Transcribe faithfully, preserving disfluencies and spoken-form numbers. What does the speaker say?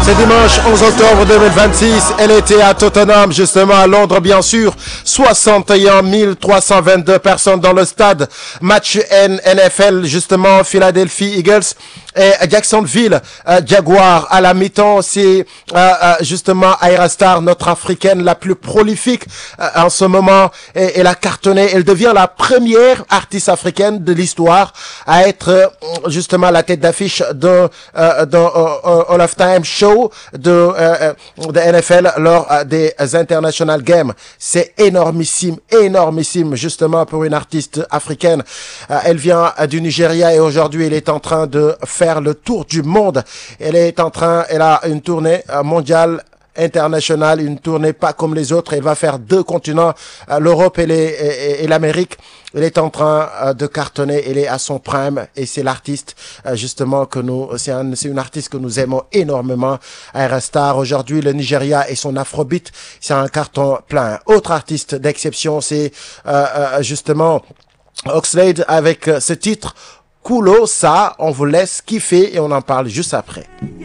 C'est dimanche onze octobre deux mille vingt-six. Elle était à Tottenham, justement à Londres, bien sûr. soixante et un mille trois cent vingt-deux personnes dans le stade. Match N F L, justement, Philadelphia Eagles et Jacksonville euh, Jaguars à la mi-temps. C'est euh, euh, justement Ayra Starr, notre africaine la plus prolifique euh, en ce moment. Et elle a cartonné. Elle devient la première artiste africaine de l'histoire à être euh, justement la tête d'affiche d'un euh, d'un euh, Hall of Time show de, euh, de N F L lors euh, des International Games. C'est énormissime, énormissime justement pour une artiste africaine. Euh, elle vient euh, du Nigeria et aujourd'hui elle est en train de faire le tour du monde. Elle est en train, elle a une tournée euh, mondiale internationale, une tournée pas comme les autres. Elle va faire deux continents, euh, l'Europe et, les, et, et l'Amérique. Elle est en train euh, de cartonner, elle est à son prime et c'est l'artiste euh, justement que nous, c'est, un, c'est une artiste que nous aimons énormément. Ayra Starr, aujourd'hui le Nigeria et son afrobeat, c'est un carton plein. Autre artiste d'exception, c'est euh, euh, justement Oxlade avec euh, ce titre Kulo. Ça, on vous laisse kiffer et on en parle juste après.